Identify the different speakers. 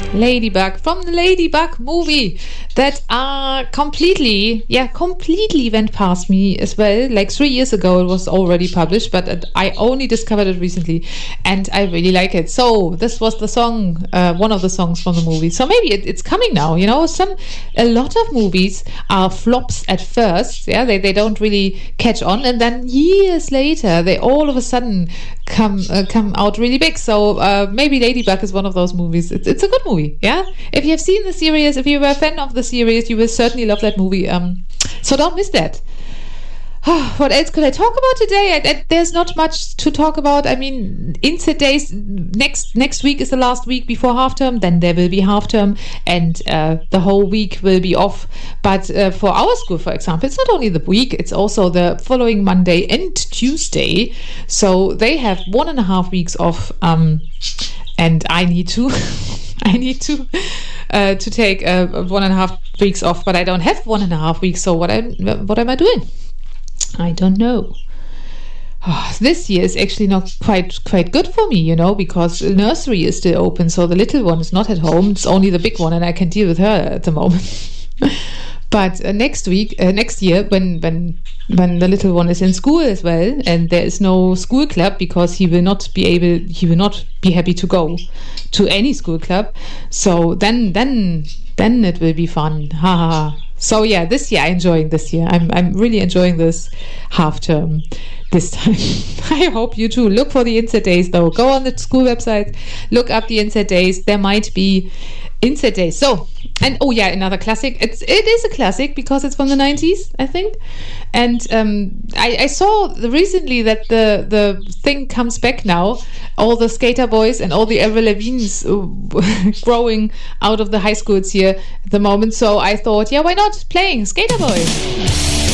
Speaker 1: Ladybug from the Ladybug movie that completely went past me as well. Like 3 years ago it was already published, but I only discovered it recently and I really like it. So this was the song, one of the songs from the movie. So maybe it's coming now, you know. A lot of movies are flops at first, yeah, they don't really catch on, and then years later they all of a sudden come out really big. So maybe Ladybug is one of those movies. It's a good movie. Yeah, if you have seen the series, if you were a fan of the series, you will certainly love that movie. So don't miss that. What else could I talk about today? There's not much to talk about. I mean, Inset Days next week is the last week before half term. Then there will be half term, and the whole week will be off. But for our school, for example, it's not only the week; it's also the following Monday and Tuesday. So they have 1.5 weeks off, and I need to. I need to take 1.5 weeks off, but I don't have 1.5 weeks. So what am I doing? I don't know. This year is actually not quite good for me, you know, because nursery is still open, so the little one is not at home. It's only the big one, and I can deal with her at the moment. But next year, when the little one is in school as well, and there is no school club because he will not be happy to go to any school club. So then it will be fun. Ha ha ha. So yeah, this year I'm enjoying this year. I'm really enjoying this half term this time. I hope you too. Look for the Inset Days though. Go on the school website, look up the Inset Days. There might be Inset Days. So, and oh yeah, another classic. It is a classic because it's from the 90s, I think. And I saw recently that the thing comes back now. All the Skater Boys and all the Avril Lavigne's growing out of the high schools here at the moment. So I thought, yeah, why not playing Skater Boys?